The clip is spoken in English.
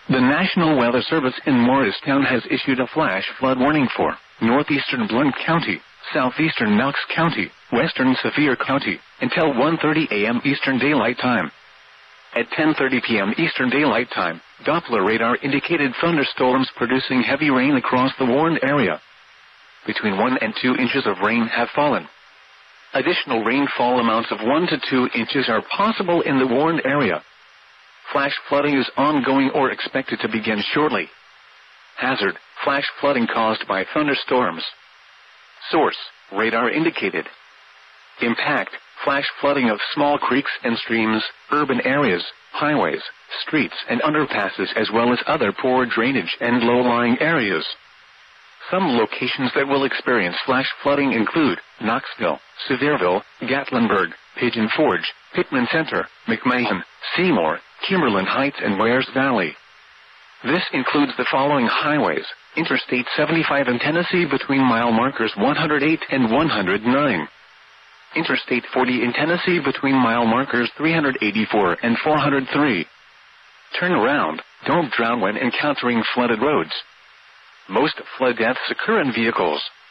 The National Weather Service in Morristown has issued a flash flood warning for northeastern Blount County, southeastern Knox County, western Sevier County, until 1:30 a.m. Eastern Daylight Time. At 10:30 p.m. Eastern Daylight Time, Doppler radar indicated thunderstorms producing heavy rain across the warned area. Between 1 and 2 inches of rain have fallen. Additional rainfall amounts of 1 to 2 inches are possible in the warned area. Flash flooding is ongoing or expected to begin shortly. Hazard: flash flooding caused by thunderstorms. Source: radar indicated. Impact: flash flooding of small creeks and streams, urban areas, highways, streets and underpasses, as well as other poor drainage and low-lying areas. Some locations that will experience flash flooding include Knoxville, Sevierville, Gatlinburg, Pigeon Forge, Pittman Center, McMahon, Seymour, Kimberlin Heights and Wares Valley. This includes the following highways: Interstate 75 in Tennessee between mile markers 108 and 109. Interstate 40 in Tennessee between mile markers 384 and 403. Turn around, don't drown when encountering flooded roads. Most flood deaths occur in vehicles.